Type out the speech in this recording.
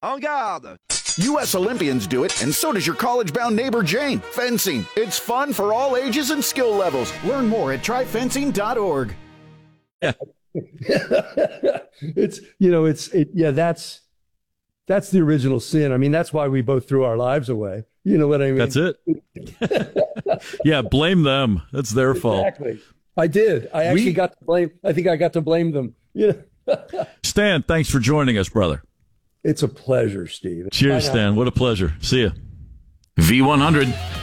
En garde! U.S. Olympians do it, and so does your college-bound neighbor Jane. Fencing. It's fun for all ages and skill levels. Learn more at tryfencing.org. Yeah. That's the original sin. I mean, that's why we both threw our lives away. You know what I mean? That's it. Yeah, blame them. That's their fault. Exactly. I did. I actually got to blame. I think I got to blame them. Yeah. Stan, thanks for joining us, brother. It's a pleasure, Steve. Cheers, Stan. What a pleasure. See ya. V100.